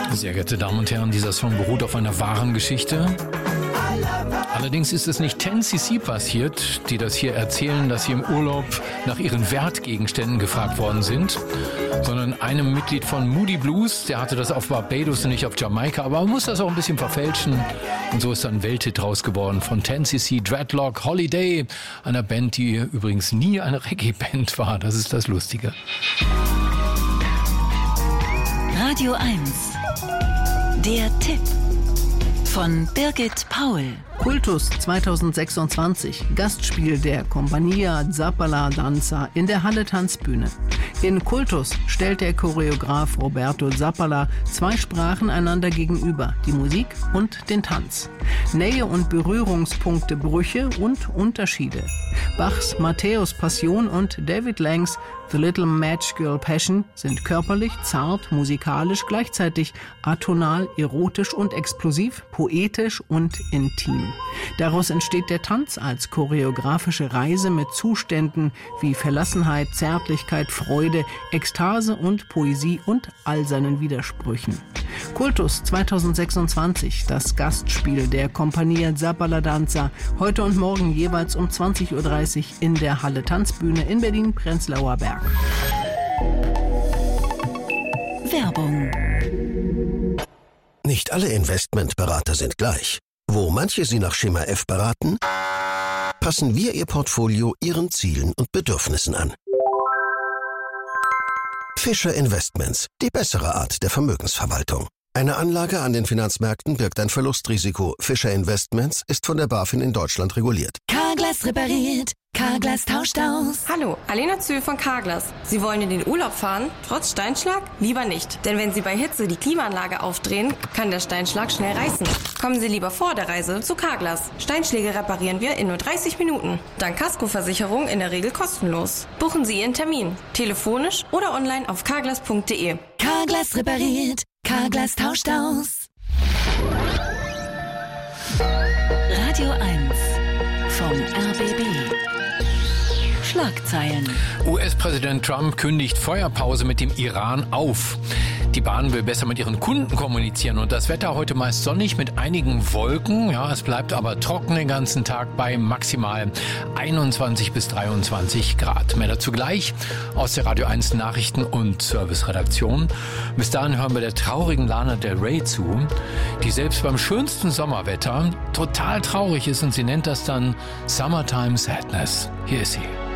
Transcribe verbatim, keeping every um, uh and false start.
Sehr geehrte Damen und Herren, dieser Song beruht auf einer wahren Geschichte. Allerdings ist es nicht ten C C passiert, die das hier erzählen, dass sie im Urlaub nach ihren Wertgegenständen gefragt worden sind, sondern einem Mitglied von Moody Blues, der hatte das auf Barbados und nicht auf Jamaika, aber man muss das auch ein bisschen verfälschen und so ist dann ein Welthit draus geworden von ten C C, Dreadlock Holiday, einer Band, die übrigens nie eine Reggae-Band war, das ist das Lustige. Radio eins, der Tipp von Birgit Paul. Kultus zweitausendsechsundzwanzig, Gastspiel der Compagnia Zappala Danza in der Halle Tanzbühne. In Kultus stellt der Choreograf Roberto Zappala zwei Sprachen einander gegenüber, die Musik und den Tanz. Nähe und Berührungspunkte, Brüche und Unterschiede. Bachs Matthäus Passion und David Langs The Little Match Girl Passion sind körperlich, zart, musikalisch, gleichzeitig atonal, erotisch und explosiv, poetisch und intim. Daraus entsteht der Tanz als choreografische Reise mit Zuständen wie Verlassenheit, Zärtlichkeit, Freude, Ekstase und Poesie und all seinen Widersprüchen. Kultus zweitausendsechsundzwanzig, das Gastspiel der Compagnia Zappala Danza, heute und morgen jeweils um zwanzig Uhr dreißig in der Halle Tanzbühne in Berlin-Prenzlauer Berg. Werbung. Nicht alle Investmentberater sind gleich. Wo manche Sie nach Schema F beraten, passen wir Ihr Portfolio Ihren Zielen und Bedürfnissen an. Fischer Investments, die bessere Art der Vermögensverwaltung. Eine Anlage an den Finanzmärkten birgt ein Verlustrisiko. Fischer Investments ist von der BaFin in Deutschland reguliert. Carglass repariert, Carglass tauscht aus. Hallo, Alena Zühl von Carglass. Sie wollen in den Urlaub fahren, trotz Steinschlag? Lieber nicht. Denn wenn Sie bei Hitze die Klimaanlage aufdrehen, kann der Steinschlag schnell reißen. Kommen Sie lieber vor der Reise zu Carglass. Steinschläge reparieren wir in nur dreißig Minuten. Dank Kaskoversicherung in der Regel kostenlos. Buchen Sie Ihren Termin. Telefonisch oder online auf carglass punkt de. Carglass repariert, Carglass tauscht aus. Radio eins vom R B B. Schlagzeilen. U S-Präsident Trump kündigt Feuerpause mit dem Iran auf. Die Bahn will besser mit ihren Kunden kommunizieren und das Wetter heute meist sonnig mit einigen Wolken. Ja, es bleibt aber trocken den ganzen Tag bei maximal einundzwanzig bis dreiundzwanzig Grad. Mehr dazu gleich aus der Radio eins Nachrichten- und Serviceredaktion. Bis dahin hören wir der traurigen Lana Del Rey zu, die selbst beim schönsten Sommerwetter total traurig ist und sie nennt das dann Summertime Sadness. Hier ist sie.